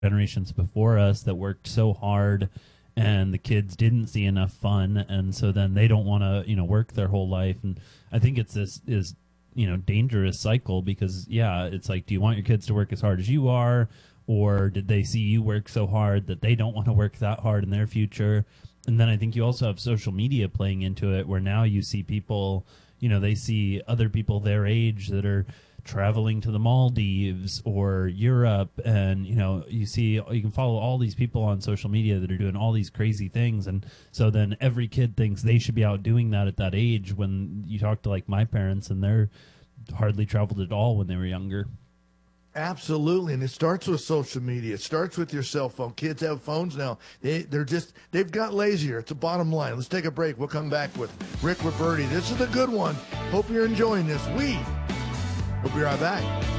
generations before us that worked so hard, and the kids didn't see enough fun, and so then they don't want to work their whole life. And I think it's this is dangerous cycle, because it's like, do you want your kids to work as hard as you are, or did they see you work so hard that they don't want to work that hard in their future? And then I think you also have social media playing into it, where now you see people, they see other people their age that are traveling to the Maldives or Europe, and you can follow all these people on social media that are doing all these crazy things, and so then every kid thinks they should be out doing that at that age, when you talk to like my parents, and they're hardly traveled at all when they were younger. Absolutely, and it starts with social media. It starts with your cell phone. Kids have phones now. They've got lazier. It's a bottom line. Let's take a break. We'll come back with Rick Roberti. This is a good one. Hope you're enjoying this. We'll be right back.